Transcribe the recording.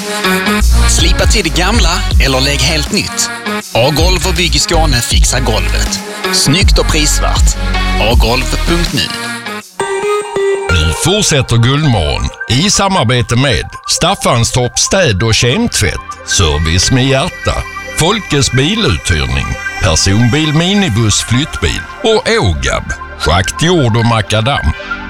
Slipa till det gamla eller lägg helt nytt. A-golv och Bygg i Skåne fixar golvet. Snyggt och prisvärt. agolv.nu. Nu fortsätter Guldmorgon i samarbete med Staffanstorp städ- och kemtvätt, service med hjärta, Folkets biluthyrning, personbil, minibuss, flyttbil och Ågab, schakt, jord och makadam.